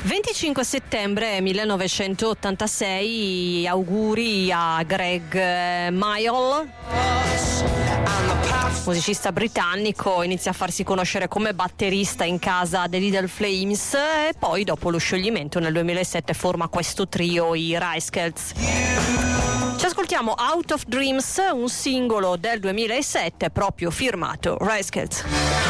25 settembre 1986, auguri a Greg Mayall, musicista britannico, inizia a farsi conoscere come batterista in casa dei Little Flames e poi dopo lo scioglimento nel 2007 forma questo trio, i Rascals. Ci ascoltiamo Out of Dreams, un singolo del 2007 proprio firmato Rascals.